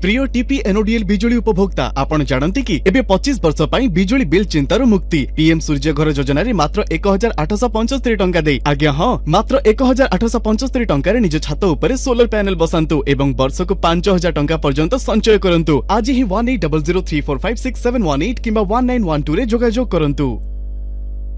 प्रिय टीपी एनओडीएल बिजुली उपभोक्ता आपण जानती कि एबे 25 वर्ष पई बिजुली बिल चिंतारू मुक्ति पीएम सूर्य घर योजना रे मात्र 1875 टंका दे आज्ञा हां मात्र 1875 टंका रे निज छात ऊपर सोलर पैनल बसांतु एवं वर्ष को 5000 टंका पर्यंत संचय करंतु आज ही 1800345671 किंबा 1912 रे जोगाजोग करंतु।